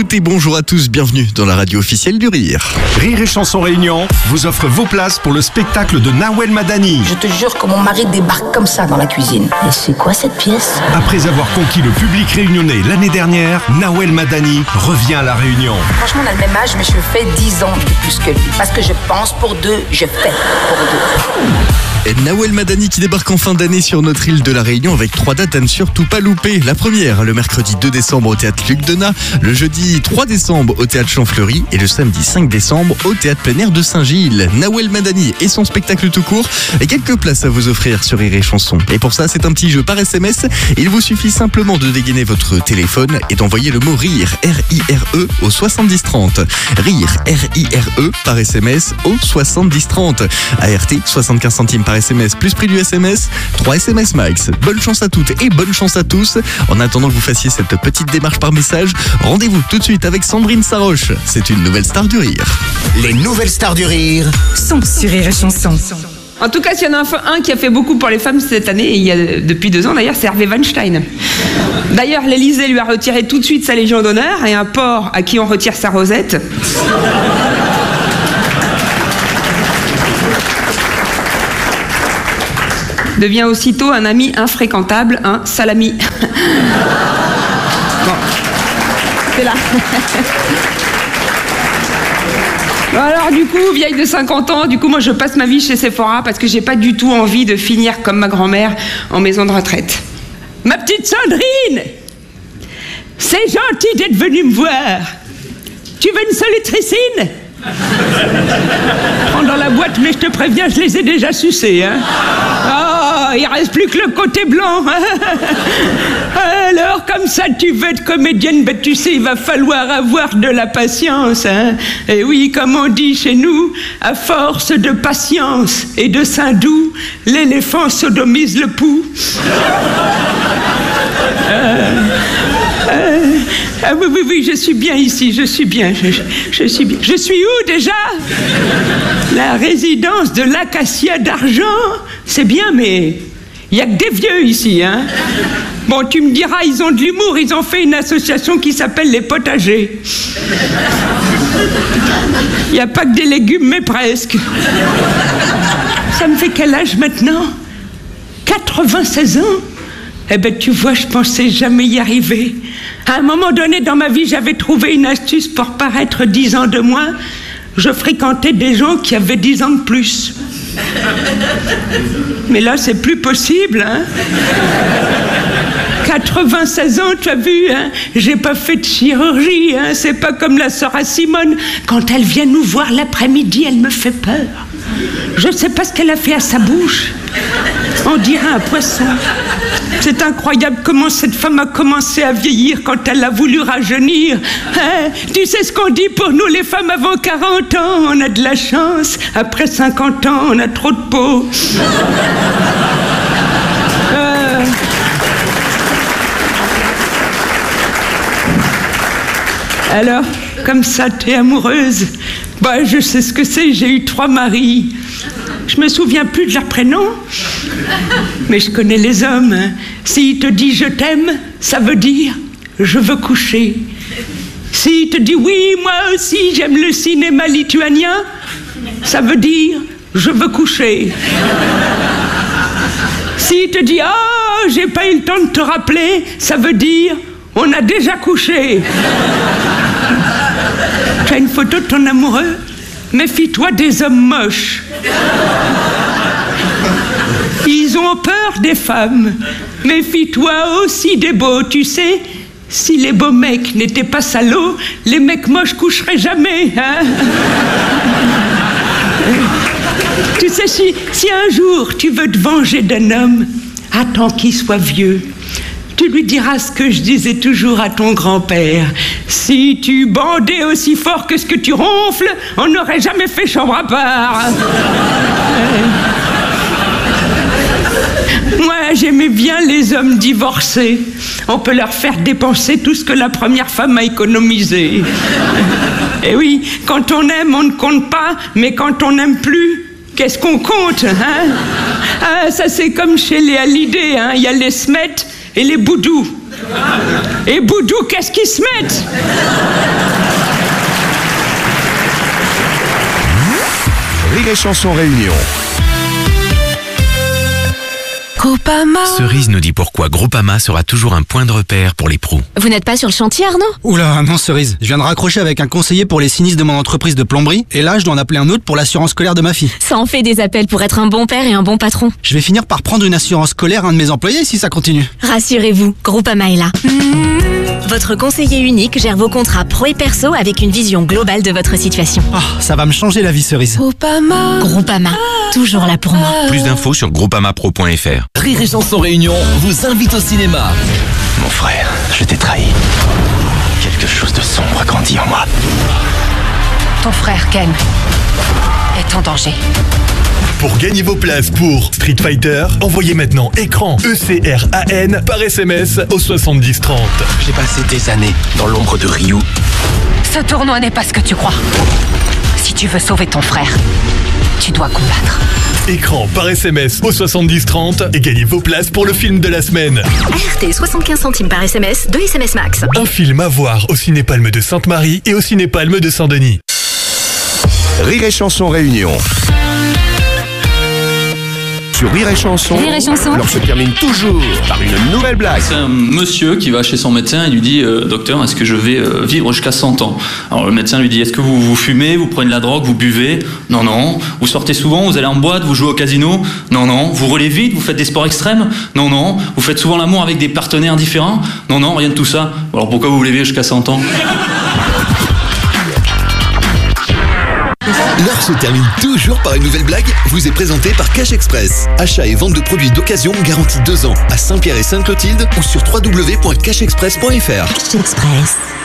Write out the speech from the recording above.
et bonjour à tous, bienvenue dans la radio officielle du Rire. Rire et Chanson Réunion vous offre vos places pour le spectacle de Nawel Madani. Je te jure que mon mari débarque comme ça dans la cuisine. Et c'est quoi cette pièce ? Après avoir conquis le public réunionnais l'année dernière, Nawel Madani revient à la Réunion. Franchement, on a le même âge, mais je fais 10 ans de plus que lui. Parce que je pense pour deux, je fais pour deux. Et Nawel Madani qui débarque en fin d'année sur notre île de la Réunion avec 3 dates à ne surtout pas louper. La première, le mercredi 2 décembre au théâtre Luc Donat, le jeudi 3 décembre au théâtre Champfleury et le samedi 5 décembre au théâtre plein air de Saint-Gilles. Nawel Madani et son spectacle tout court et quelques places à vous offrir sur Rire et Chanson. Et pour ça, c'est un petit jeu par SMS. Il vous suffit simplement de dégainer votre téléphone et d'envoyer le mot RIRE, R-I-R-E, au 7030. RIRE, R-I-R-E, par SMS au 7030. ART, 75 centimes par SMS plus prix du SMS, 3 SMS max. Bonne chance à toutes et bonne chance à tous. En attendant que vous fassiez cette petite démarche par message, rendez-vous tout de suite avec Sandrine Saroche. C'est une nouvelle star du rire. Les nouvelles stars du rire sont sur Rire et Chanson. En tout cas, s'il y en a un qui a fait beaucoup pour les femmes cette année, et il y a depuis 2 ans d'ailleurs, c'est Hervé Weinstein. D'ailleurs, l'Élysée lui a retiré tout de suite sa Légion d'honneur et un porc à qui on retire sa rosette. Devient aussitôt un ami infréquentable, un salami. Bon, c'est là. Bon alors du coup, vieille de 50 ans, moi je passe ma vie chez Sephora parce que j'ai pas du tout envie de finir comme ma grand-mère en maison de retraite. Ma petite Sandrine, c'est gentil d'être venue me voir. Tu veux une solutricine ? Prends dans la boîte, mais je te préviens, je les ai déjà sucés, hein. Oh, il reste plus que le côté blanc. Alors, comme ça, tu veux être comédienne, ben tu sais, il va falloir avoir de la patience, hein. Et oui, comme on dit chez nous, à force de patience et de sein doux, l'éléphant sodomise le pouls. Ah oui, je suis bien ici, je suis bien. Je suis bien. Je suis où déjà ? La résidence de l'Acacia d'Argent. C'est bien, mais il n'y a que des vieux ici, hein. Bon, tu me diras, ils ont de l'humour, ils ont fait une association qui s'appelle les potagers. Il n'y a pas que des légumes, mais presque. Ça me fait quel âge maintenant ? 96 ans ? Eh ben, tu vois, je pensais jamais y arriver. À un moment donné dans ma vie, j'avais trouvé une astuce pour paraître 10 ans de moins. Je fréquentais des gens qui avaient 10 ans de plus. Mais là, c'est plus possible, hein. 96 ans, tu as vu, hein. J'ai pas fait de chirurgie, hein. C'est pas comme la sœur à Simone. Quand elle vient nous voir l'après-midi, elle me fait peur. Je sais pas ce qu'elle a fait à sa bouche. On dirait un poisson. C'est incroyable comment cette femme a commencé à vieillir quand elle a voulu rajeunir. Hein? Tu sais ce qu'on dit pour nous les femmes avant 40 ans, on a de la chance. Après 50 ans, on a trop de peau. Alors, comme ça, t'es amoureuse? Bah, je sais ce que c'est, j'ai eu 3 maris. Je me souviens plus de leur prénom, mais je connais les hommes. Hein. S'il te dit je t'aime, ça veut dire je veux coucher. S'il te dit oui, moi aussi j'aime le cinéma lituanien, ça veut dire je veux coucher. S'il te dit oh, j'ai pas eu le temps de te rappeler, ça veut dire on a déjà couché. Tu as une photo de ton amoureux? Méfie-toi des hommes moches. Ils ont peur des femmes. Méfie-toi aussi des beaux. Tu sais, si les beaux mecs n'étaient pas salauds, les mecs moches coucheraient jamais, hein. Tu sais, si un jour tu veux te venger d'un homme, attends qu'il soit vieux. Tu lui diras ce que je disais toujours à ton grand-père. Si tu bandais aussi fort que ce que tu ronfles, on n'aurait jamais fait chambre à part. Moi, j'aimais bien les hommes divorcés. On peut leur faire dépenser tout ce que la première femme a économisé. Et oui, quand on aime, on ne compte pas, mais quand on n'aime plus, qu'est-ce qu'on compte, hein? Ah, ça c'est comme chez les Hallyday, hein? Il y a les Smet et les Boudous. Et Boudou, qu'est-ce qu'ils se mettent? Rire et Chanson Réunion. Groupama. Cerise nous dit pourquoi Groupama sera toujours un point de repère pour les pros. Vous n'êtes pas sur le chantier, Arnaud? Oula, non Cerise, je viens de raccrocher avec un conseiller pour les sinistres de mon entreprise de plomberie, et là je dois en appeler un autre pour l'assurance scolaire de ma fille. Ça en fait des appels pour être un bon père et un bon patron. Je vais finir par prendre une assurance scolaire à un de mes employés si ça continue. Rassurez-vous, Groupama est là. Votre conseiller unique gère vos contrats pro et perso avec une vision globale de votre situation. Ah, ça va me changer la vie Cerise. Groupama, toujours là pour moi. Plus d'infos sur groupamapro.fr. Rire et Chanson Réunion vous invite au cinéma. Mon frère, je t'ai trahi. Quelque chose de sombre a grandi en moi. Ton frère Ken est en danger. Pour gagner vos places pour Street Fighter, envoyez maintenant écran ECRAN par SMS au 70 30. J'ai passé des années dans l'ombre de Ryu. Ce tournoi n'est pas ce que tu crois. Si tu veux sauver ton frère, tu dois combattre. Écran par SMS au 70 30 et gagnez vos places pour le film de la semaine. RT 75 centimes par SMS, 2 SMS max. Un film à voir au Ciné-Palme de Sainte-Marie et au Ciné-Palme de Saint-Denis. Rire et Chanson Réunion. Sur Rire et Chanson, Rire et Chanson. l'heure se termine toujours par une nouvelle blague. C'est un monsieur qui va chez son médecin et lui dit docteur, est-ce que je vais vivre jusqu'à 100 ans? Alors le médecin lui dit est-ce que vous fumez, vous prenez de la drogue, vous buvez? Non, non. Vous sortez souvent, vous allez en boîte, vous jouez au casino? Non, non. Vous roulez vite, vous faites des sports extrêmes? Non, non. Vous faites souvent l'amour avec des partenaires différents? Non, non, rien de tout ça. Alors pourquoi vous voulez vivre jusqu'à 100 ans? L'heure se termine toujours par une nouvelle blague, vous est présentée par Cash Express. Achat et vente de produits d'occasion garantis 2 ans à Saint-Pierre et Sainte-Clotilde ou sur www.cashexpress.fr. Cash Express.